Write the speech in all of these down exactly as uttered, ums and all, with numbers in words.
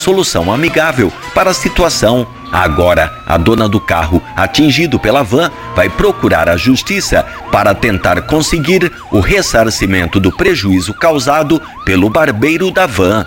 solução amigável para a situação. Agora, a dona do carro, atingido pela van, vai procurar a justiça para tentar conseguir o ressarcimento do prejuízo causado pelo barbeiro da van.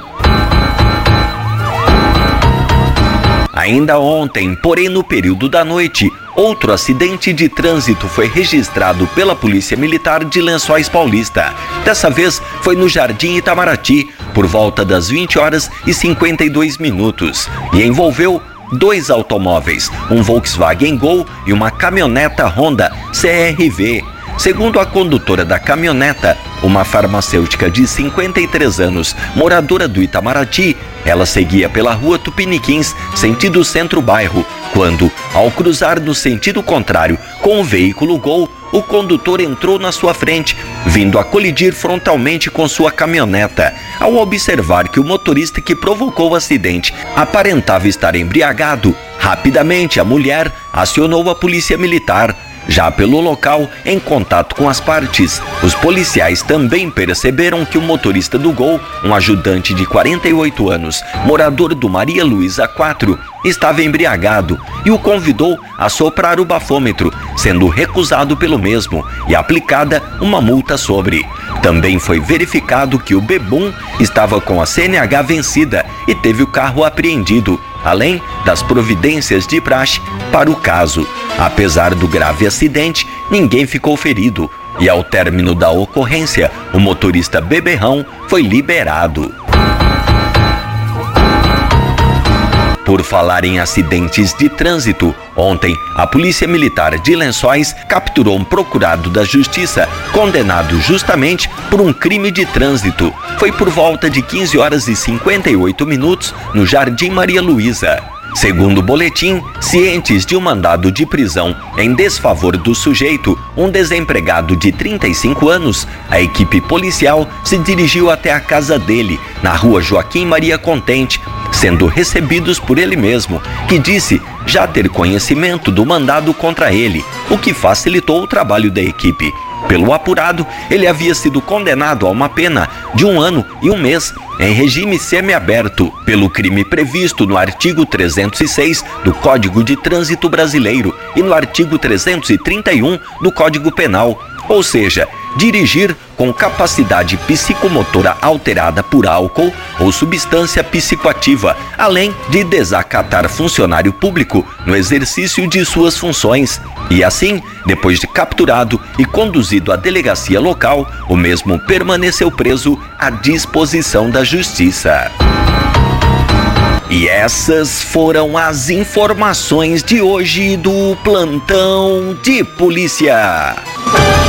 Ainda ontem, porém no período da noite, outro acidente de trânsito foi registrado pela Polícia Militar de Lençóis Paulista. Dessa vez foi no Jardim Itamaraty, por volta das vinte horas e cinquenta e dois minutos, e envolveu dois automóveis, um Volkswagen Gol e uma caminhoneta Honda C R V. Segundo a condutora da caminhoneta, uma farmacêutica de cinquenta e três anos, moradora do Itamaraty, ela seguia pela rua Tupiniquins, sentido centro-bairro, quando, ao cruzar no sentido contrário com o veículo Gol, o condutor entrou na sua frente, vindo a colidir frontalmente com sua caminhoneta. Ao observar que o motorista que provocou o acidente aparentava estar embriagado, rapidamente a mulher acionou a polícia militar. Já pelo local, em contato com as partes, os policiais também perceberam que o motorista do Gol, um ajudante de quarenta e oito anos, morador do Maria Luísa quatro, estava embriagado e o convidou a soprar o bafômetro, sendo recusado pelo mesmo e aplicada uma multa sobre. Também foi verificado que o bebum estava com a C N H vencida e teve o carro apreendido, além das providências de praxe para o caso. Apesar do grave acidente, ninguém ficou ferido e, ao término da ocorrência, o motorista beberrão foi liberado. Por falar em acidentes de trânsito, ontem a Polícia Militar de Lençóis capturou um procurado da Justiça condenado justamente por um crime de trânsito. Foi por volta de quinze horas e cinquenta e oito minutos no Jardim Maria Luísa. Segundo o boletim, cientes de um mandado de prisão em desfavor do sujeito, um desempregado de trinta e cinco anos, a equipe policial se dirigiu até a casa dele, na rua Joaquim Maria Contente, sendo recebidos por ele mesmo, que disse já ter conhecimento do mandado contra ele, o que facilitou o trabalho da equipe. Pelo apurado, ele havia sido condenado a uma pena de um ano e um mês em regime semiaberto pelo crime previsto no artigo trezentos e seis do Código de Trânsito Brasileiro e no artigo trezentos e trinta e um do Código Penal, ou seja, dirigir com capacidade psicomotora alterada por álcool ou substância psicoativa, além de desacatar funcionário público no exercício de suas funções. E assim, depois de capturado e conduzido à delegacia local, o mesmo permaneceu preso à disposição da Justiça. E essas foram as informações de hoje do Plantão de Polícia.